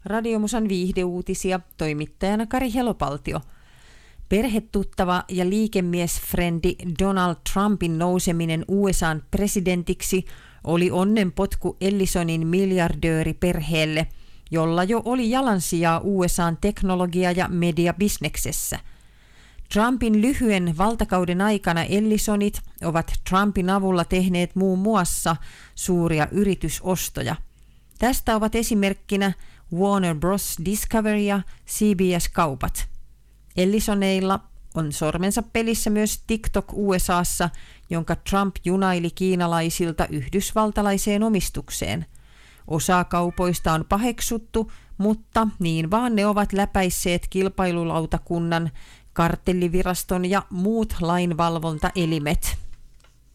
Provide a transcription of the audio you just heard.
Radiomusan viihdeuutisia, toimittajana Kari Helopaltio. Perhetuttava ja liikemiesfrendi Donald Trumpin nouseminen USA:n presidentiksi oli onnenpotku Ellisonin miljardööriperheelle, jolla jo oli jalansijaa USA:n teknologia- ja mediabisneksessä. Trumpin lyhyen valtakauden aikana Ellisonit ovat Trumpin avulla tehneet muun muassa suuria yritysostoja. Tästä ovat esimerkkinä Warner Bros. Discovery ja CBS-kaupat. Ellisoneilla on sormensa pelissä myös TikTok USAssa, jonka Trump junaili kiinalaisilta yhdysvaltalaiseen omistukseen. Osa kaupoista on paheksuttu, mutta niin vaan ne ovat läpäisseet kilpailulautakunnan, kartelliviraston ja muut lainvalvontaelimet.